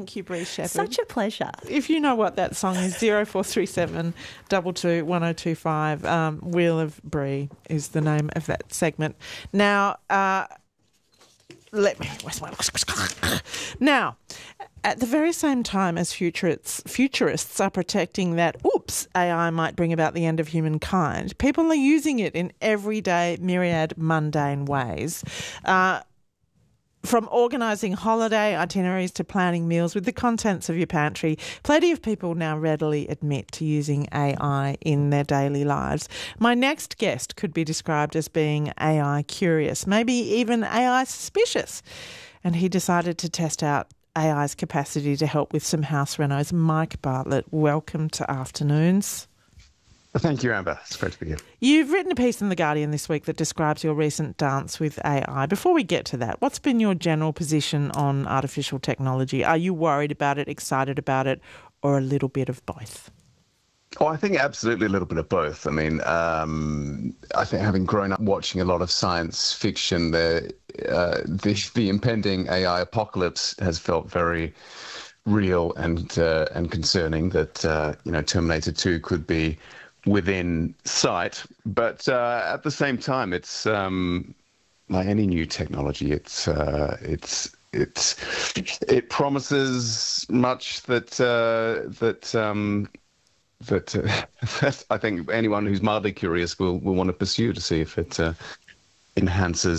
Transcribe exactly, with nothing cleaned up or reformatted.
Thank you, Bree Shepherd. Such a pleasure. If you know what that song is, zero four three seven two two one zero two five. Um, Wheel of Bree is the name of that segment. Now, uh, let me. Where's my now? At the very same time as futurists, futurists are protecting that, oops, A I might bring about the end of humankind, people are using it in everyday, myriad, mundane ways. Uh, From organising holiday itineraries to planning meals with the contents of your pantry, plenty of people now readily admit to using A I in their daily lives. My next guest could be described as being A I curious, maybe even A I suspicious. And he decided to test out A I's capacity to help with some house renos. Mike Bartlett, welcome to Afternoons. Thank you, Amber. It's great to be here. You've written a piece in The Guardian this week that describes your recent dance with A I. Before we get to that, what's been your general position on artificial technology? Are you worried about it, excited about it, or a little bit of both? Oh, I think absolutely a little bit of both. I mean, um, I think having grown up watching a lot of science fiction, the, uh, the, the impending A I apocalypse has felt very real and uh, and concerning that, uh, you know, Terminator two could be within sight, but uh, at the same time, it's um, like any new technology. It's uh, it's it's it promises much that uh, that um, that, uh, that I think anyone who's mildly curious will will want to pursue to see if it uh, enhances